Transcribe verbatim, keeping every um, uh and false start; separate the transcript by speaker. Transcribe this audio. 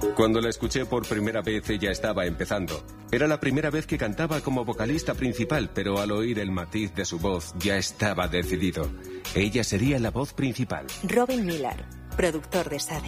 Speaker 1: Cuando la escuché por primera vez, ella estaba empezando. Era la primera vez que cantaba como vocalista principal, pero al oír el matiz de su voz ya estaba decidido. Ella sería la voz principal.
Speaker 2: Robin Miller, productor de Sade.